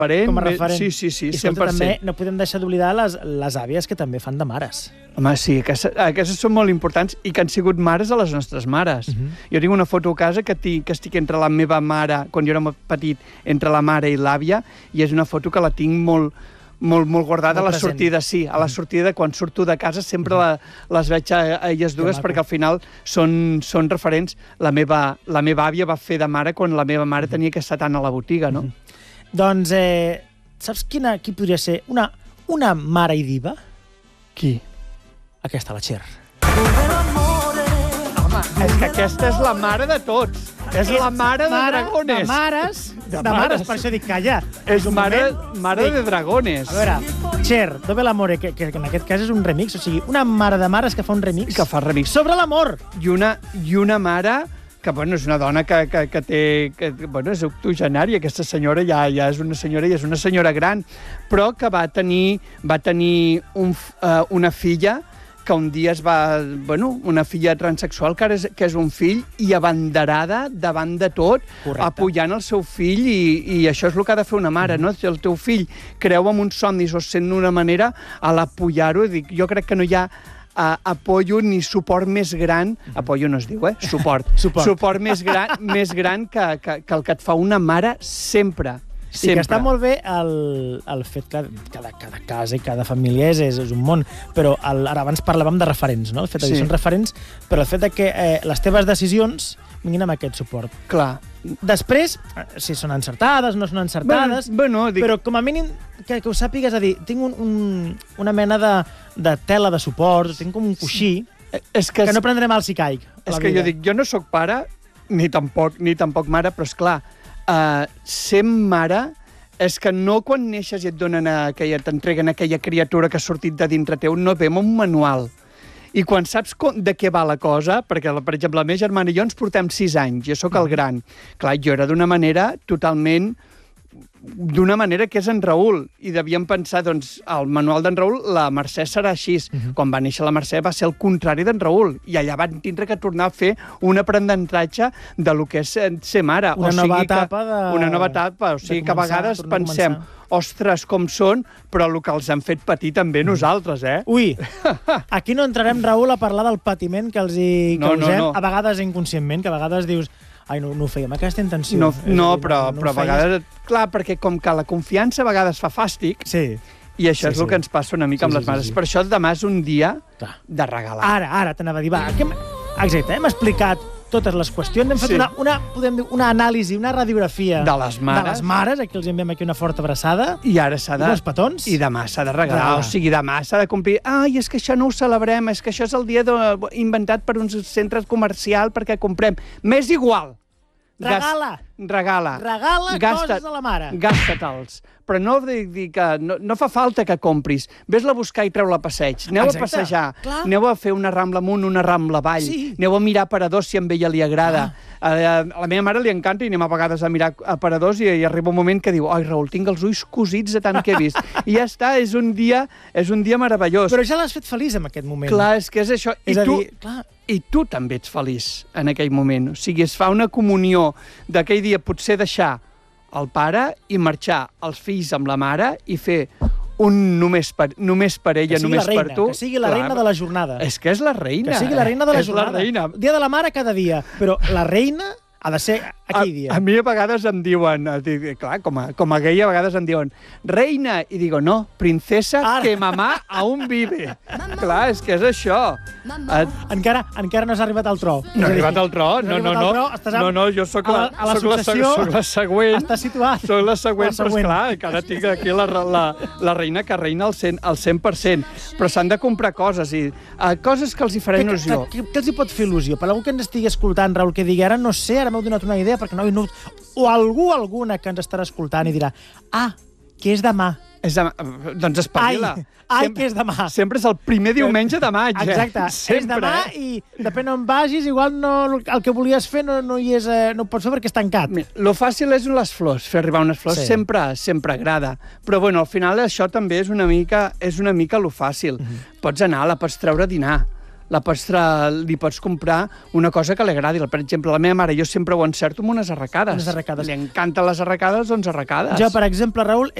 Com a referent. Sí, I 100%. també no podem deixar d'oblidar les àvies que també fan de mares. Home, sí, aquestes són molt importants i que han sigut mares a les nostres mares. Jo tinc una foto a casa que estic entre la meva mare, quan jo era petit, entre la mare i l'àvia, i és una foto que la tinc molt guardada a la sortida, sí. A la sortida, quan surto de casa, sempre les veig a elles dues, perquè al final són referents. La meva àvia va fer de mare quan la meva mare tenia que estar tant a la botiga, no? Doncs, saps qui podria ser una mare i diva? Qui? Aquesta, la Cher. Home, és que aquesta és la mare de tots. És la mare de Dragones. De mares, per això dic, calla. És mare de Dragones. A veure, Cher, Dove l'amore, que en aquest cas és un remix, o sigui, una mare de mares que fa un remix. Que fa remix. Sobre l'amor. I una mare que, bueno, és una dona que té... Bueno, és octogenària, aquesta senyora ja és una senyora i és una senyora gran, però que va tenir una filla que un dia una filla transexual que és un fill i abanderada davant de tot, apoyant el seu fill i això és el que ha de fer una mare, no? Si el teu fill creu en uns somnis o sent d'una manera, a l'apoyar-ho, jo crec que no hi ha apoyo ni suport més gran, apoyo no es diu, suport més gran que el que et fa una mare sempre. I que està molt bé el fet que cada casa i cada família és un món, però ara abans parlàvem de referents, no? El fet de dir són referents, però el fet que les teves decisions vinguin amb aquest suport. Clar. Després, si són encertades, no són encertades, però com a mínim que ho sàpigues, a dir, tinc una mena de tela de suport, tinc com un coixí, que no prendré mal si caic. És que jo dic, jo no sóc pare, ni tampoc mare, però esclar, ser mare és que no quan neixes i t'entreguen aquella criatura que ha sortit de dintre teu, no ve amb un manual. I quan saps de què va la cosa, perquè, per exemple, la meva germana i jo ens portem 6 anys, jo sóc el gran. Clar, jo era d'una manera que és en Raül, i devíem pensar, doncs, el manual d'en Raül, la Mercè serà així. Quan va néixer la Mercè va ser el contrari d'en Raül, i allà van tindre que tornar a fer un aprenentatge de lo que és ser mare. Una nova etapa, o sigui que a vegades pensem, ostres, com són, però el que els han fet patir també nosaltres, eh? Ui, aquí no entrarem, Raül, a parlar del patiment que els hi causem, a vegades inconscientment, que a vegades dius, ai, no ho fèiem, aquesta intenció. No, però a vegades... Clar, perquè com que la confiança a vegades fa fàstic, i això és el que ens passa una mica amb les mares. Per això demà és un dia de regalar. Ara t'anava a dir, va, exacte, hem explicat totes les qüestions, hem fet una anàlisi, una radiografia de les mares, aquí els enviem aquí una forta abraçada, i ara s'ha de... uns petons. I demà s'ha de regalar, o sigui, demà s'ha de complir... Ai, és que això no ho celebrem, és que això és el dia inventat per un centre comercial perquè comprem. M'és igual. Regala coses a la mare. Gasta-te'ls. Però no dir que no fa falta que compris. Ves-la a buscar i treu-la a passeig. Aneu a passejar. Aneu a fer una rambla amunt, una rambla avall. Aneu a mirar aparadors si a ella li agrada. A la meva mare li encanta i anem a vegades a mirar aparadors i arriba un moment que diu, ai, Raül, tinc els ulls cosits de tant que he vist. I ja està, és un dia meravellós. Però ja l'has fet feliç en aquest moment. Clar, és que és això. I tu també ets feliç en aquell moment. O sigui, es fa una comunió d'aquell dia, potser deixar el pare i marxar els fills amb la mare i fer un només per ella, només per tu. Que sigui la reina de la jornada. És que és la reina. Que sigui la reina de la jornada. Dia de la mare cada dia, però la reina ha de ser aquell dia. A mi a vegades em diuen, clar, com a gay a vegades em diuen reina, i digo, no, princesa, que mamà aún vive. Clar, és que és això. Encara no has arribat al tro. No he arribat al tro, no, jo soc la següent. Estàs situat. Soc la següent, però esclar, encara tinc aquí la reina que reina al 100%. Però s'han de comprar coses, i coses que els hi faran il·lusió. Què els hi pot fer il·lusió? Per algú que ens estigui escoltant, Raül, que digui, ara no sé, ara m'heu donat una idea, perquè o alguna que ens estarà escoltant i dirà, que és demà. Doncs espavila. Que és demà. Sempre és el primer diumenge de maig. Exacte, és demà i depèn on vagis, igual el que volies fer no ho pots fer perquè és tancat. Lo fàcil és les flors, fer arribar unes flors sempre agrada. Però bueno, al final això també és una mica lo fàcil. Pots anar, la pots treure a dinar. li pots comprar una cosa que li agradi. Per exemple, la meva mare, jo sempre ho encerto amb unes arracades. Unes arracades. Li encanten les arracades, doncs arracades. Jo, per exemple, Raül,